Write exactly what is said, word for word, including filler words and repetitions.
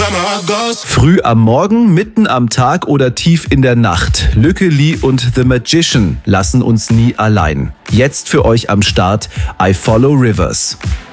Früh am Morgen, mitten am Tag oder tief in der Nacht. Lykke Li und The Magician lassen uns nie allein. Jetzt für euch am Start I Follow Rivers.